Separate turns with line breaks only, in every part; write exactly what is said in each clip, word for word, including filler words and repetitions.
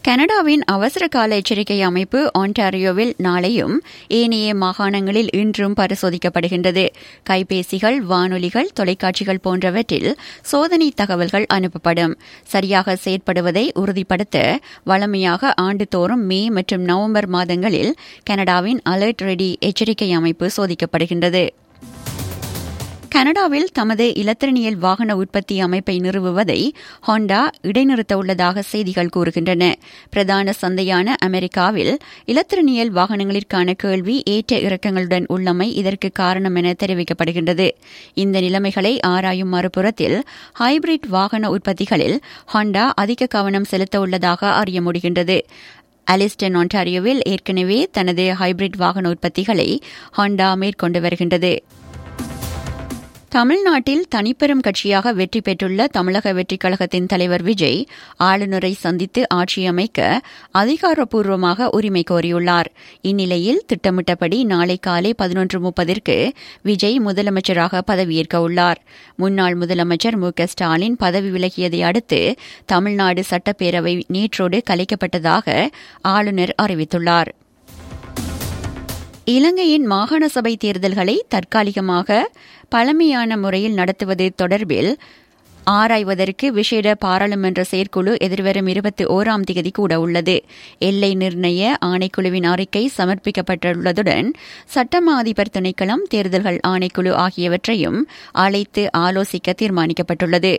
கனடாவின் அவசர கால எச்சரிக்கை அமைப்பு ஆன்டாரியோவில் நாளையும் ஏனைய மாகாணங்களில் இன்றும் பரிசோதிக்கப்படுகின்றது. கைபேசிகள், வானொலிகள், தொலைக்காட்சிகள் போன்றவற்றில் சோதனை தகவல்கள் அனுப்பப்படும். சரியாக செயற்படுவதை உறுதிப்படுத்த வழமையாக ஆண்டுதோறும் மே மற்றும் நவம்பர் மாதங்களில் கனடாவின் அலர்ட் ரெடி எச்சரிக்கை அமைப்பு சோதிக்கப்படுகின்றது. கனடாவில் தமது இலத்திரனியல் வாகன உற்பத்தி அமைப்பை நிறுவுவதை ஹோண்டா இடைநிறுத்த உள்ளதாக செய்திகள் கூறுகின்றன. பிரதான சந்தையான அமெரிக்காவில் இலத்திரனியல் வாகனங்களிற்கான கேள்வி ஏற்ற இறக்கங்களுடன் உள்ளமை இதற்கு காரணம் என தெரிவிக்கப்படுகின்றது. இந்த நிலைமைகளை ஆராயும் மறுபுறத்தில் ஹைபிரிட் வாகன உற்பத்திகளில் ஹோண்டா அதிக கவனம் செலுத்த உள்ளதாக அறிய முடிகின்றது. அலிஸ்டன், ஒன்டாரியோவில் ஏற்கனவே தனது ஹைபிரிட் வாகன உற்பத்திகளை ஹோண்டா மேற்கொண்டு வருகின்றது. தமிழ்நாட்டில் தனிப்பெரும் கட்சியாக வெற்றி பெற்றுள்ள தமிழக வெற்றிக் கழகத்தின் தலைவர் விஜய் ஆளுநரை சந்தித்து ஆட்சியமைக்க அதிகாரப்பூர்வமாக உரிமை கோரியுள்ளார். இந்நிலையில் திட்டமிட்டபடி நாளை காலை பதினொன்று முப்பதிற்கு விஜய் முதலமைச்சராக பதவியேற்க உள்ளார். முன்னாள் முதலமைச்சர் மு க ஸ்டாலின் பதவி விலகியதை அடுத்து தமிழ்நாடு சட்டப்பேரவை நேற்றோடு கலைக்கப்பட்டதாக ஆளுநர் அறிவித்துள்ளார். இலங்கையின் மாகாண சபை தேர்தல்களை தற்காலிகமாக பழமையான முறையில் நடத்துவது தொடர்பில் ஆராய்வதற்கு விசேட பாராளுமன்ற செயற்குழு எதிர்வரும் இருபத்தி ஓராம் தேதி கூட உள்ளது. எல்லை நிர்ணய ஆணைக்குழுவின் அறிக்கை சமர்ப்பிக்கப்பட்டுள்ளதுடன் சட்டமா அதிபர் திணைக்களம், தேர்தல்கள் ஆணைக்குழு ஆகியவற்றையும் அழைத்து ஆலோசிக்க தீர்மானிக்கப்பட்டுள்ளது.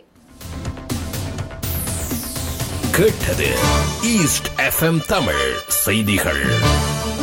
கேட்டது ஈஸ்ட் எஃப்எம் தமிழ் செய்திகள்.